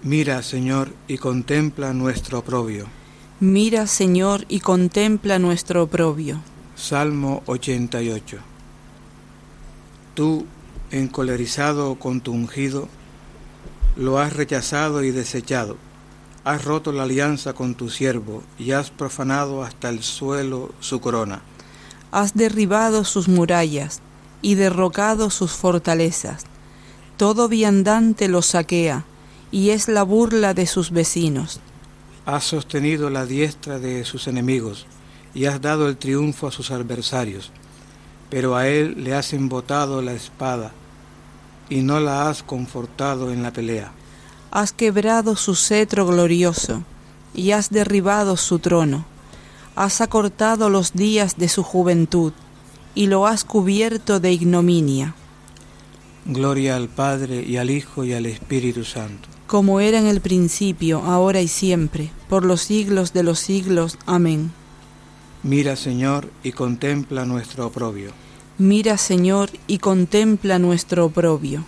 Mira, Señor, y contempla nuestro oprobio. Mira, Señor, y contempla nuestro oprobio. Salmo 88. Tú, encolerizado con tu ungido, lo has rechazado y desechado. Has roto la alianza con tu siervo y has profanado hasta el suelo su corona. Has derribado sus murallas y derrocado sus fortalezas. Todo viandante lo saquea y es la burla de sus vecinos. Has sostenido la diestra de sus enemigos y has dado el triunfo a sus adversarios, pero a él le has embotado la espada y no la has confortado en la pelea. Has quebrado su cetro glorioso y has derribado su trono. Has acortado los días de su juventud y lo has cubierto de ignominia. Gloria al Padre y al Hijo y al Espíritu Santo. Como era en el principio, ahora y siempre, por los siglos de los siglos. Amén. Mira, Señor, y contempla nuestro oprobio. Mira, Señor, y contempla nuestro oprobio.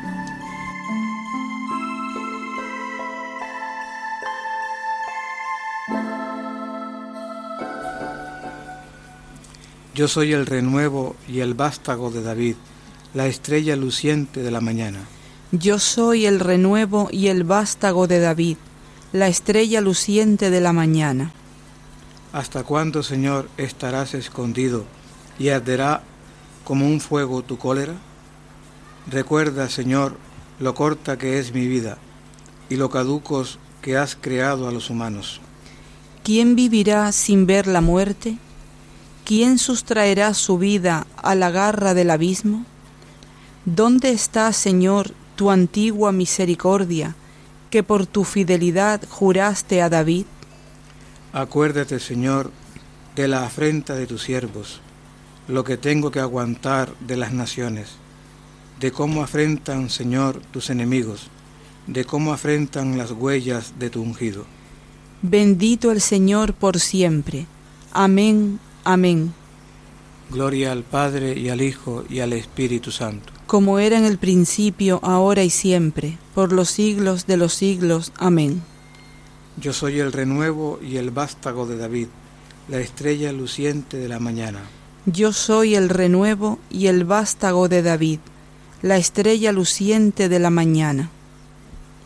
Yo soy el renuevo y el vástago de David, la estrella luciente de la mañana. Yo soy el renuevo y el vástago de David, la estrella luciente de la mañana. ¿Hasta cuándo, Señor, estarás escondido y arderá como un fuego tu cólera? Recuerda, Señor, lo corta que es mi vida y lo caducos que has creado a los humanos. ¿Quién vivirá sin ver la muerte? ¿Quién sustraerá su vida a la garra del abismo? ¿Dónde está, Señor, tu antigua misericordia, que por tu fidelidad juraste a David? Acuérdate, Señor, de la afrenta de tus siervos, lo que tengo que aguantar de las naciones, de cómo afrentan, Señor, tus enemigos, de cómo afrentan las huellas de tu ungido. Bendito el Señor por siempre. Amén, amén. Gloria al Padre y al Hijo y al Espíritu Santo. Como era en el principio, ahora y siempre, por los siglos de los siglos. Amén. Yo soy el renuevo y el vástago de David, la estrella luciente de la mañana. Yo soy el renuevo y el vástago de David, la estrella luciente de la mañana.